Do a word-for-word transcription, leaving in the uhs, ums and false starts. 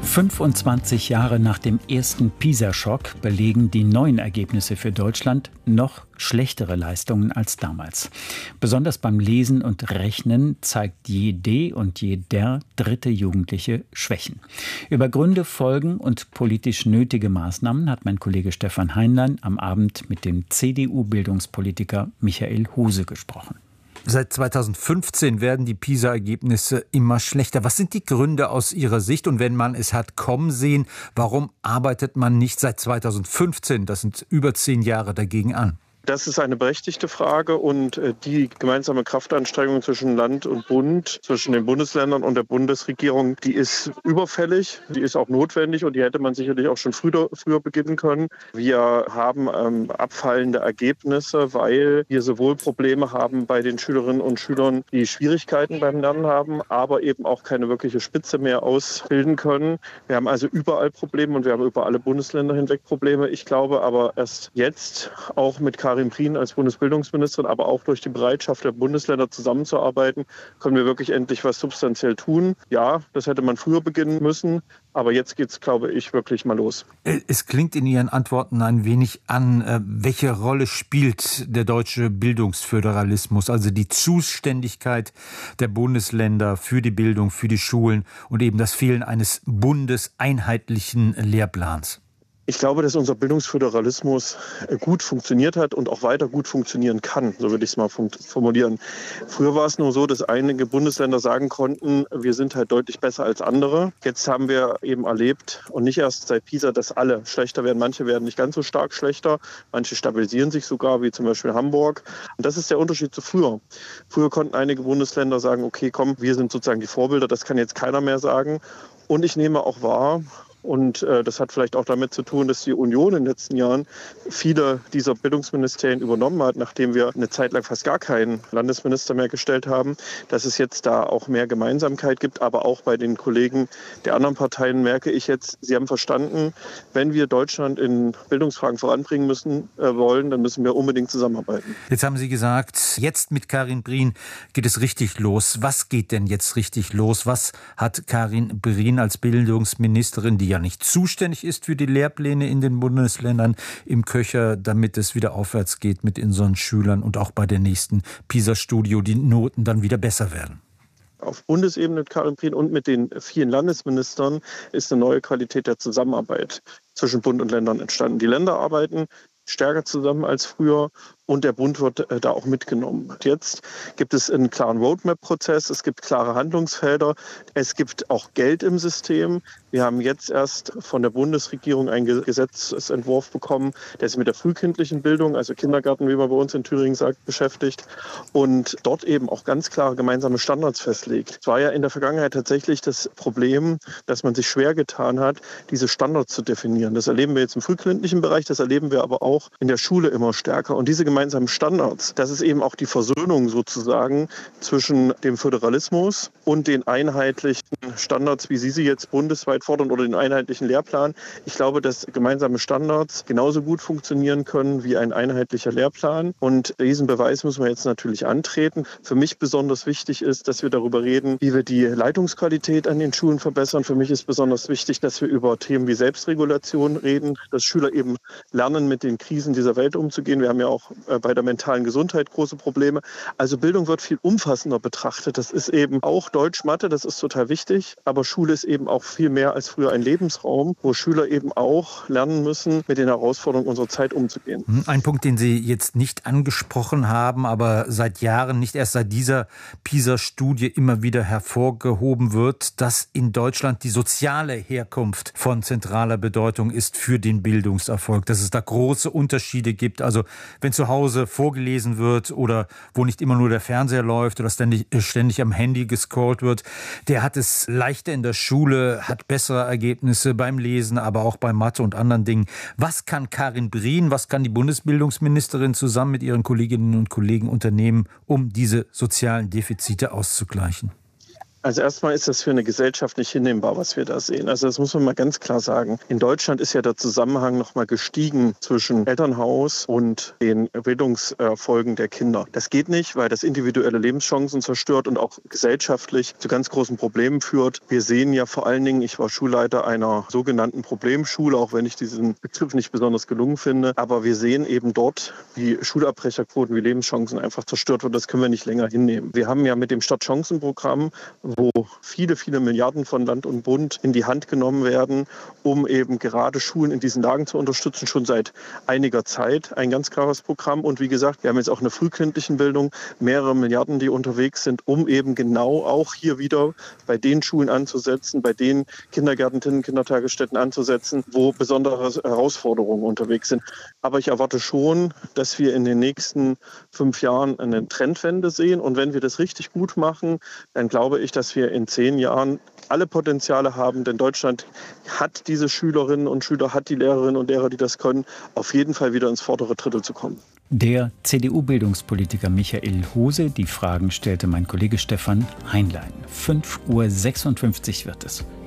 fünfundzwanzig Jahre nach dem ersten PISA-Schock belegen die neuen Ergebnisse für Deutschland noch schlechtere Leistungen als damals. Besonders beim Lesen und Rechnen zeigt jede und jeder dritte Jugendliche Schwächen. Über Gründe, Folgen und politisch nötige Maßnahmen hat mein Kollege Stefan Heinlein am Abend mit dem C D U-Bildungspolitiker Michael Huse gesprochen. Seit zweitausendfünfzehn werden die PISA-Ergebnisse immer schlechter. Was sind die Gründe aus Ihrer Sicht? Und wenn man es hat kommen sehen, warum arbeitet man nicht seit zweitausendfünfzehn, das sind über zehn Jahre, dagegen an? Das ist eine berechtigte Frage und die gemeinsame Kraftanstrengung zwischen Land und Bund, zwischen den Bundesländern und der Bundesregierung, die ist überfällig, die ist auch notwendig und die hätte man sicherlich auch schon früher, früher beginnen können. Wir haben ähm, abfallende Ergebnisse, weil wir sowohl Probleme haben bei den Schülerinnen und Schülern, die Schwierigkeiten beim Lernen haben, aber eben auch keine wirkliche Spitze mehr ausbilden können. Wir haben also überall Probleme und wir haben über alle Bundesländer hinweg Probleme. Ich glaube aber erst jetzt, auch mit Karin Prien als Bundesbildungsministerin, aber auch durch die Bereitschaft der Bundesländer zusammenzuarbeiten, können wir wirklich endlich was substanziell tun. Ja, das hätte man früher beginnen müssen, aber jetzt geht es, glaube ich, wirklich mal los. Es klingt in Ihren Antworten ein wenig an, welche Rolle spielt der deutsche Bildungsföderalismus, also die Zuständigkeit der Bundesländer für die Bildung, für die Schulen und eben das Fehlen eines bundeseinheitlichen Lehrplans. Ich glaube, dass unser Bildungsföderalismus gut funktioniert hat und auch weiter gut funktionieren kann, so würde ich es mal formulieren. Früher war es nur so, dass einige Bundesländer sagen konnten, wir sind halt deutlich besser als andere. Jetzt haben wir eben erlebt, und nicht erst seit PISA, dass alle schlechter werden. Manche werden nicht ganz so stark schlechter, manche stabilisieren sich sogar, wie zum Beispiel Hamburg. Und das ist der Unterschied zu früher. Früher konnten einige Bundesländer sagen, okay, komm, wir sind sozusagen die Vorbilder, das kann jetzt keiner mehr sagen. Und ich nehme auch wahr, und äh, das hat vielleicht auch damit zu tun, dass die Union in den letzten Jahren viele dieser Bildungsministerien übernommen hat, nachdem wir eine Zeit lang fast gar keinen Landesminister mehr gestellt haben, dass es jetzt da auch mehr Gemeinsamkeit gibt. Aber auch bei den Kollegen der anderen Parteien merke ich jetzt, sie haben verstanden, wenn wir Deutschland in Bildungsfragen voranbringen müssen äh, wollen, dann müssen wir unbedingt zusammenarbeiten. Jetzt haben Sie gesagt, jetzt mit Karin Prien geht es richtig los. Was geht denn jetzt richtig los? Was hat Karin Prien als Bildungsministerin, die ja nicht zuständig ist für die Lehrpläne in den Bundesländern, im Köcher, damit es wieder aufwärts geht mit unseren Schülern und auch bei der nächsten PISA-Studie die Noten dann wieder besser werden? Auf Bundesebene mit Karin Prien und mit den vielen Landesministern ist eine neue Qualität der Zusammenarbeit zwischen Bund und Ländern entstanden. Die Länder arbeiten stärker zusammen als früher und der Bund wird äh, da auch mitgenommen. Jetzt gibt es einen klaren Roadmap-Prozess, es gibt klare Handlungsfelder, es gibt auch Geld im System. Wir haben jetzt erst von der Bundesregierung einen Gesetzesentwurf bekommen, der sich mit der frühkindlichen Bildung, also Kindergarten, wie man bei uns in Thüringen sagt, beschäftigt und dort eben auch ganz klare gemeinsame Standards festlegt. Es war ja in der Vergangenheit tatsächlich das Problem, dass man sich schwer getan hat, diese Standards zu definieren. Das erleben wir jetzt im frühkindlichen Bereich, das erleben wir aber auch in der Schule immer stärker. Und diese gemeinsamen Standards, das ist eben auch die Versöhnung sozusagen zwischen dem Föderalismus und den einheitlichen Standards, wie Sie sie jetzt bundesweit fordern, oder den einheitlichen Lehrplan. Ich glaube, dass gemeinsame Standards genauso gut funktionieren können wie ein einheitlicher Lehrplan. Und diesen Beweis müssen wir jetzt natürlich antreten. Für mich besonders wichtig ist, dass wir darüber reden, wie wir die Leitungsqualität an den Schulen verbessern. Für mich ist besonders wichtig, dass wir über Themen wie Selbstregulation reden, dass Schüler eben lernen, mit den Krisen dieser Welt umzugehen. Wir haben ja auch bei der mentalen Gesundheit große Probleme. Also Bildung wird viel umfassender betrachtet. Das ist eben auch Deutsch, Mathe, das ist total wichtig. Aber Schule ist eben auch viel mehr als früher ein Lebensraum, wo Schüler eben auch lernen müssen, mit den Herausforderungen unserer Zeit umzugehen. Ein Punkt, den Sie jetzt nicht angesprochen haben, aber seit Jahren, nicht erst seit dieser PISA-Studie immer wieder hervorgehoben wird, dass in Deutschland die soziale Herkunft von zentraler Bedeutung ist für den Bildungserfolg. Dass es da große Unterschiede gibt. Also wenn zu Hause vorgelesen wird oder wo nicht immer nur der Fernseher läuft oder ständig, ständig am Handy gescrollt wird, der hat es leichter in der Schule, hat bessere Ergebnisse beim Lesen, aber auch bei Mathe und anderen Dingen. Was kann Karin Prien, was kann die Bundesbildungsministerin zusammen mit ihren Kolleginnen und Kollegen unternehmen, um diese sozialen Defizite auszugleichen? Also erstmal ist das für eine Gesellschaft nicht hinnehmbar, was wir da sehen. Also das muss man mal ganz klar sagen. In Deutschland ist ja der Zusammenhang noch mal gestiegen zwischen Elternhaus und den Bildungserfolgen der Kinder. Das geht nicht, weil das individuelle Lebenschancen zerstört und auch gesellschaftlich zu ganz großen Problemen führt. Wir sehen ja vor allen Dingen, ich war Schulleiter einer sogenannten Problemschule, auch wenn ich diesen Begriff nicht besonders gelungen finde. Aber wir sehen eben dort, wie Schulabbrecherquoten, wie Lebenschancen einfach zerstört wird. Das können wir nicht länger hinnehmen. Wir haben ja mit dem Stadtchancenprogramm, wo viele, viele Milliarden von Land und Bund in die Hand genommen werden, um eben gerade Schulen in diesen Lagen zu unterstützen, schon seit einiger Zeit. Ein ganz klares Programm. Und wie gesagt, wir haben jetzt auch eine frühkindlichen Bildung, mehrere Milliarden, die unterwegs sind, um eben genau auch hier wieder bei den Schulen anzusetzen, bei den Kindergärten, Kindertagesstätten anzusetzen, wo besondere Herausforderungen unterwegs sind. Aber ich erwarte schon, dass wir in den nächsten fünf Jahren eine Trendwende sehen. Und wenn wir das richtig gut machen, dann glaube ich, dass wir in zehn Jahren alle Potenziale haben, denn Deutschland hat diese Schülerinnen und Schüler, hat die Lehrerinnen und Lehrer, die das können, auf jeden Fall wieder ins vordere Drittel zu kommen. Der C D U-Bildungspolitiker Michael Hose, die Fragen stellte mein Kollege Stefan Heinlein. fünf Uhr sechsundfünfzig wird es.